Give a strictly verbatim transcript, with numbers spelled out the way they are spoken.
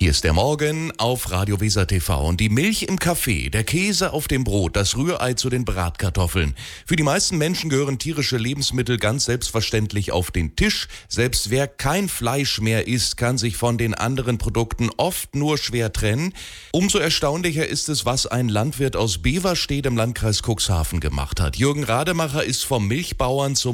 Hier ist der Morgen auf Radio Weser T V und die Milch im Kaffee, der Käse auf dem Brot, das Rührei zu den Bratkartoffeln. Für die meisten Menschen gehören tierische Lebensmittel ganz selbstverständlich auf den Tisch. Selbst wer kein Fleisch mehr isst, kann sich von den anderen Produkten oft nur schwer trennen. Umso erstaunlicher ist es, was ein Landwirt aus Beverstedt im Landkreis Cuxhaven gemacht hat. Jürgen Rademacher ist vom Milchbauern zum